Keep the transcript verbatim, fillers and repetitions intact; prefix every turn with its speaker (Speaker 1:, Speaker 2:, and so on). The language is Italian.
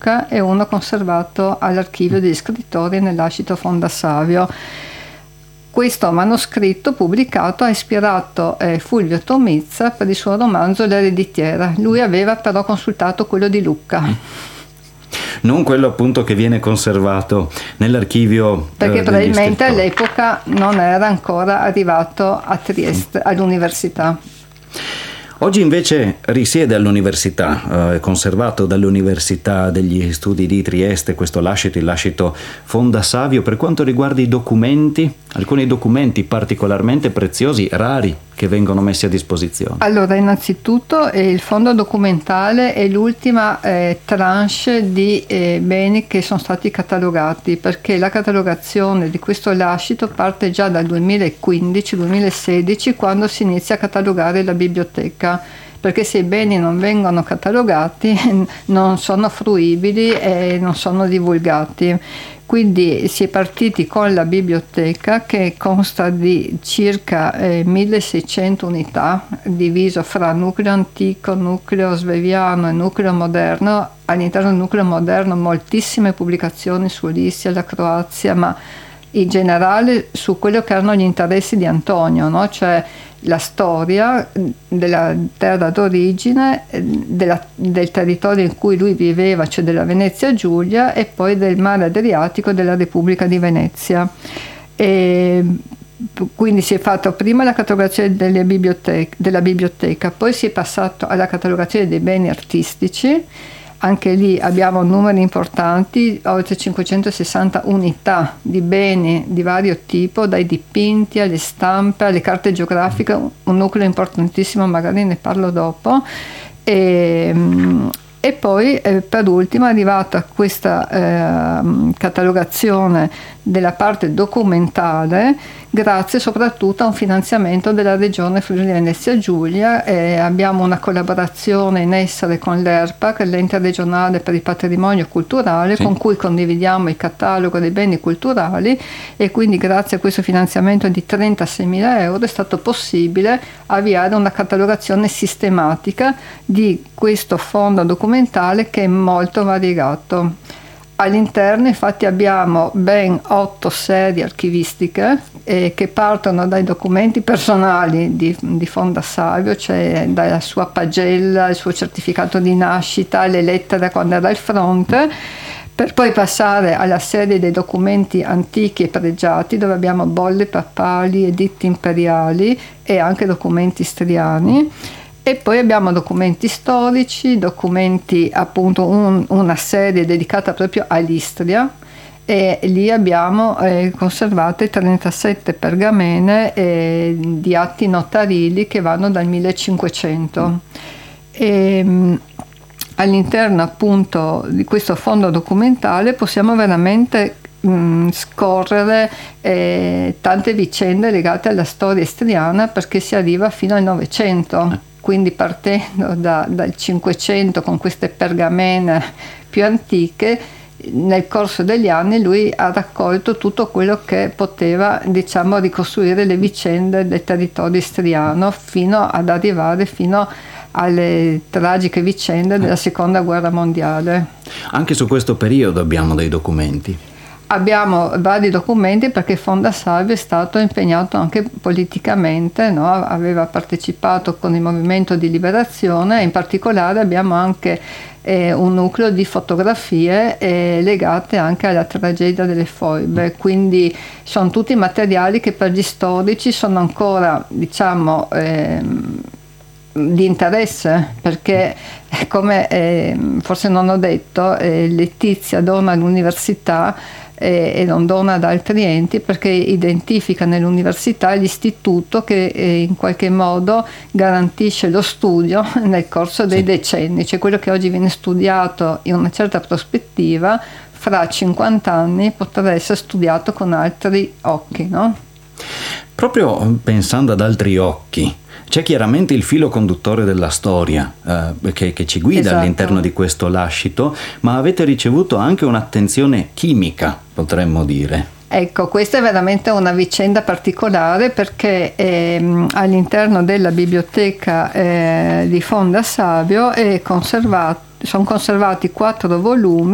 Speaker 1: Lucca e uno conservato all'Archivio degli Scrittori nell'Ascito Fondasavio. Questo manoscritto pubblicato ha ispirato eh, Fulvio Tomizza per il suo romanzo L'ereditiera. Lui aveva però consultato quello di Lucca.
Speaker 2: Non quello appunto che viene conservato nell'archivio.
Speaker 1: Perché
Speaker 2: eh,
Speaker 1: probabilmente all'epoca non era ancora arrivato a Trieste, all'università.
Speaker 2: Oggi invece risiede all'università, è eh, conservato dall'Università degli Studi di Trieste, questo lascito, il lascito Fondasavio. Per quanto riguarda i documenti, alcuni documenti particolarmente preziosi, rari, che vengono messi a disposizione.
Speaker 1: Allora, innanzitutto eh, il fondo documentale è l'ultima eh, tranche di eh, beni che sono stati catalogati, perché la catalogazione di questo lascito parte già dal duemilaquindici duemilasedici, quando si inizia a catalogare la biblioteca, perché se i beni non vengono catalogati non sono fruibili e non sono divulgati. Quindi si è partiti con la biblioteca, che consta di circa eh, milleseicento unità, diviso fra nucleo antico, nucleo sveviano e nucleo moderno. All'interno del nucleo moderno moltissime pubblicazioni sull'Istria, la Croazia, ma in generale su quello che erano gli interessi di Antonio, no? Cioè la storia della terra d'origine, della, del territorio in cui lui viveva, cioè della Venezia Giulia, e poi del mare Adriatico della Repubblica di Venezia. E quindi si è fatto prima la catalogazione delle biblioteche, della biblioteca, poi si è passato alla catalogazione dei beni artistici. Anche lì abbiamo numeri importanti, oltre cinquecentosessanta unità di beni di vario tipo, dai dipinti alle stampe, alle carte geografiche, un nucleo importantissimo, magari ne parlo dopo. E, e poi eh, per ultimo è arrivata questa eh, catalogazione della parte documentale, grazie soprattutto a un finanziamento della Regione Friuli Venezia Giulia. E abbiamo una collaborazione in essere con l'ERPAC, l'ente regionale per il patrimonio culturale, sì, con cui condividiamo il catalogo dei beni culturali, e quindi grazie a questo finanziamento di trentaseimila euro è stato possibile avviare una catalogazione sistematica di questo fondo documentale, che è molto variegato. All'interno infatti abbiamo ben otto serie archivistiche eh, che partono dai documenti personali di, di Fondasavio, cioè dalla sua pagella, il suo certificato di nascita, le lettere quando era al fronte, per poi passare alla serie dei documenti antichi e pregiati, dove abbiamo bolle papali, editti imperiali e anche documenti istriani. E poi abbiamo documenti storici, documenti appunto un, una serie dedicata proprio all'Istria, e lì abbiamo eh, conservate trentasette pergamene eh, di atti notarili che vanno dal millecinquecento. E, mh, all'interno appunto di questo fondo documentale possiamo veramente mh, scorrere eh, tante vicende legate alla storia istriana, perché si arriva fino al Novecento. Quindi partendo da, dal Cinquecento con queste pergamene più antiche, nel corso degli anni lui ha raccolto tutto quello che poteva, diciamo, ricostruire le vicende del territorio istriano, fino ad arrivare fino alle tragiche vicende della Seconda Guerra Mondiale.
Speaker 2: Anche su questo periodo abbiamo dei documenti.
Speaker 1: Abbiamo vari documenti, perché Fondasavio è stato impegnato anche politicamente, no? Aveva partecipato con il movimento di liberazione, e in particolare abbiamo anche eh, un nucleo di fotografie eh, legate anche alla tragedia delle foibe. Quindi sono tutti materiali che per gli storici sono ancora, diciamo, eh, di interesse, perché come eh, forse non ho detto, eh, Letizia dona all'università e, e non dona ad altri enti, perché identifica nell'università l'istituto che eh, in qualche modo garantisce lo studio nel corso dei sì. decenni, cioè quello che oggi viene studiato in una certa prospettiva, fra cinquanta anni potrà essere studiato con altri occhi, no?
Speaker 2: Proprio pensando ad altri occhi, c'è chiaramente il filo conduttore della storia eh, che, che ci guida esatto. all'interno di questo lascito, ma avete ricevuto anche un'attenzione chimica, potremmo dire.
Speaker 1: Ecco, questa è veramente una vicenda particolare, perché ehm, all'interno della biblioteca eh, di Fondasavio è conservato, sono conservati quattro volumi